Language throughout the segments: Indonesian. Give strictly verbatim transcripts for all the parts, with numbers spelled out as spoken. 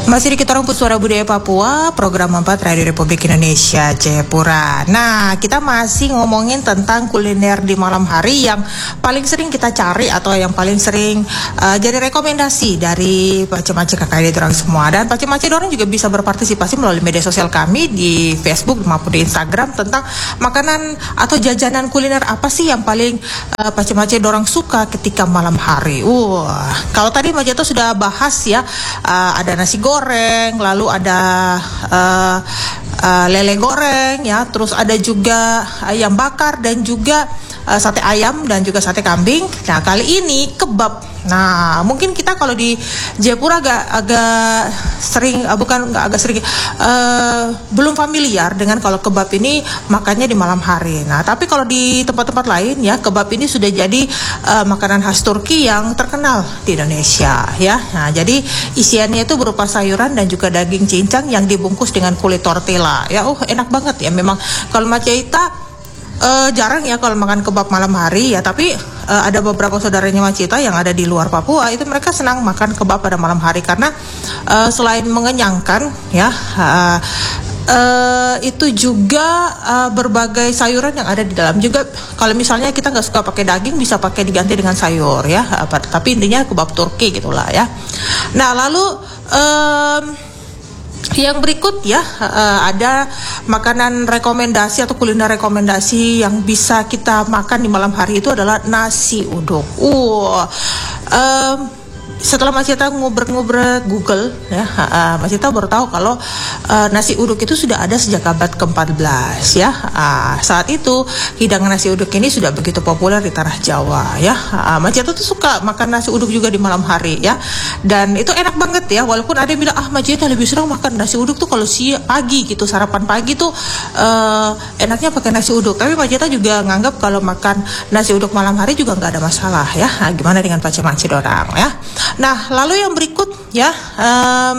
Masih di kita rumput suara budaya Papua, program empat Radio Republik Indonesia Jayapura. Nah, kita masih ngomongin tentang kuliner di malam hari yang paling sering kita cari atau yang paling sering uh, jadi rekomendasi dari Pace-Mace K K I D orang semua. Dan Pace-Mace orang juga bisa berpartisipasi melalui media sosial kami di Facebook maupun di Instagram tentang makanan atau jajanan kuliner apa sih yang paling uh, Pace-Mace orang suka ketika malam hari. Wah, kalau tadi Mace itu sudah bahas ya, uh, ada nasi goreng goreng, lalu ada uh, uh, lele goreng ya, terus ada juga ayam bakar dan juga uh, sate ayam dan juga sate kambing. Nah, kali ini kebab. Nah, mungkin kita kalau di Jayapura agak agak sering uh, bukan nggak agak sering uh, belum familiar dengan kalau kebab ini makannya di malam hari. Nah, tapi kalau di tempat-tempat lain ya, kebab ini sudah jadi uh, makanan khas Turki yang terkenal di Indonesia ya. Nah, jadi isiannya itu berupa sayuran dan juga daging cincang yang dibungkus dengan kulit tortilla. Ya, oh enak banget ya. Memang kalau Maceta Uh, jarang ya kalau makan kebab malam hari ya, tapi uh, ada beberapa saudaranya Maceta yang ada di luar Papua itu mereka senang makan kebab pada malam hari karena uh, selain mengenyangkan ya, uh, uh, itu juga uh, berbagai sayuran yang ada di dalam juga. Kalau misalnya kita nggak suka pakai daging bisa pakai diganti dengan sayur ya, apa, tapi intinya kebab Turki gitulah ya. Nah, lalu um, yang berikut ya, uh, ada makanan rekomendasi atau kuliner rekomendasi yang bisa kita makan di malam hari itu adalah nasi uduk. Uh, um, setelah Maceta ngobrol-ngobrol Google ya, uh, Maceta baru tahu kalau uh, nasi uduk itu sudah ada sejak abad keempat belas ya. Uh, saat itu hidangan nasi uduk ini sudah begitu populer di tanah Jawa ya. Uh, Maceta tuh suka makan nasi uduk juga di malam hari ya. Dan itu enak banget ya, walaupun ada yang bilang ah Maceta lebih senang makan nasi uduk tuh kalau siang pagi gitu, sarapan pagi tuh uh, enaknya pakai nasi uduk. Tapi Maceta juga nganggap kalau makan nasi uduk malam hari juga nggak ada masalah ya. Nah, gimana dengan Pace-Mace dorang ya. Nah, lalu yang berikut ya, um,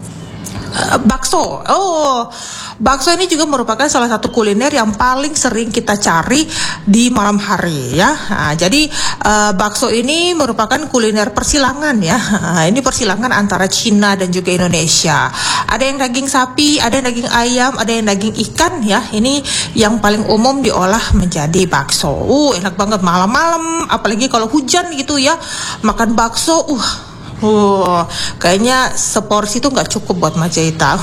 uh, bakso. Oh, bakso ini juga merupakan salah satu kuliner yang paling sering kita cari di malam hari ya. Nah, jadi uh, bakso ini merupakan kuliner persilangan ya. Nah, ini persilangan antara Cina dan juga Indonesia. Ada yang daging sapi, ada yang daging ayam, ada yang daging ikan ya. Ini yang paling umum diolah menjadi bakso. Uh, enak banget malam-malam, apalagi kalau hujan gitu ya. Makan bakso, uh Uh, kayaknya seporsi itu nggak cukup buat Maceta.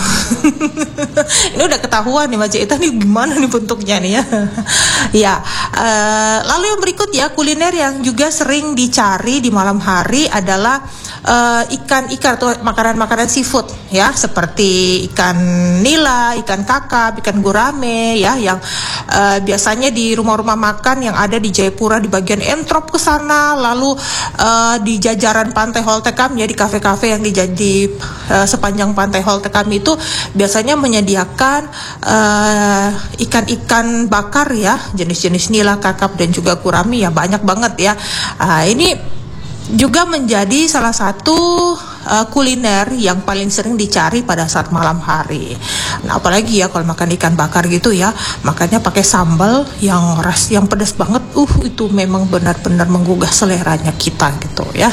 Ini udah ketahuan nih Maceta nih gimana nih bentuknya nih ya. Ya, uh, lalu yang berikut ya, kuliner yang juga sering dicari di malam hari adalah uh, ikan-ikan atau makanan-makanan seafood ya, seperti ikan nila, ikan kakap, ikan gurame ya, yang uh, biasanya di rumah-rumah makan yang ada di Jayapura di bagian Entrop ke sana, lalu uh, di jajaran Pantai Holtekam ya, di kafe-kafe yang di uh, sepanjang Pantai Holtekam itu biasanya menyediakan uh, ikan-ikan bakar ya, jenis-jenis nila, kakap dan juga gurami ya, banyak banget ya. Uh, ini juga menjadi salah satu uh, kuliner yang paling sering dicari pada saat malam hari. Nah, apalagi ya kalau makan ikan bakar gitu ya, makannya pakai sambal yang ras, yang pedas banget. Uh, itu memang benar-benar menggugah seleranya kita gitu ya.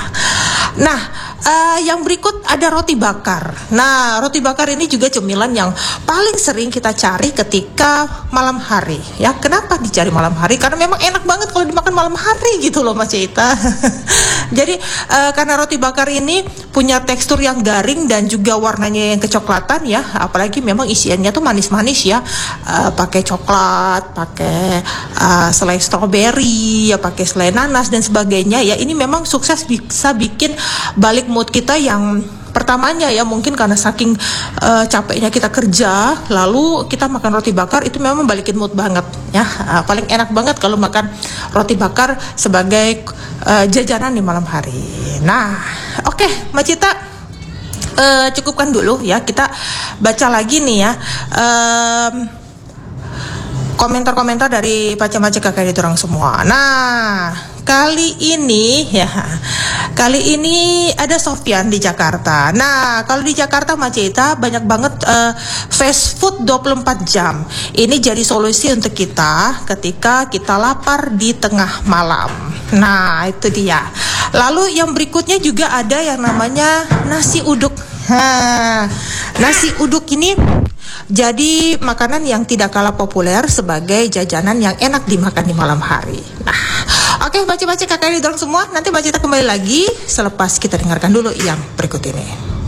Nah, uh, yang berikut ada roti bakar. Nah, roti bakar ini juga cemilan yang paling sering kita cari ketika malam hari. Ya, kenapa dicari malam hari? Karena memang enak banget kalau dimakan malam hari gitu loh, Maceta. Jadi, uh, karena roti bakar ini punya tekstur yang garing dan juga warnanya yang kecoklatan ya. Apalagi memang isiannya tuh manis-manis ya. Uh, pakai coklat, pakai uh, selai stroberi, ya pakai selai nanas dan sebagainya ya. Ini memang sukses bisa bikin balik mood kita yang pertamanya ya, mungkin karena saking uh, capeknya kita kerja, lalu kita makan roti bakar itu memang balikin mood banget ya. Uh, paling enak banget kalau makan roti bakar sebagai uh, jajanan di malam hari. Nah, oke, okay, Maceta uh, cukupkan dulu ya, kita baca lagi nih ya um, komentar-komentar dari Pace-Mace K K I D orang semua. Nah, kali ini ya, kali ini ada Sofyan di Jakarta. Nah, kalau di Jakarta Maceta banyak banget uh, fast food dua puluh empat jam. Ini jadi solusi untuk kita ketika kita lapar di tengah malam. Nah, itu dia. Lalu yang berikutnya juga ada yang namanya nasi uduk. Ha, nasi uduk ini jadi makanan yang tidak kalah populer sebagai jajanan yang enak dimakan di malam hari. Nah, oke, baca-baca kakak ini dorong semua. Nanti baca kita kembali lagi selepas kita dengarkan dulu yang berikut ini.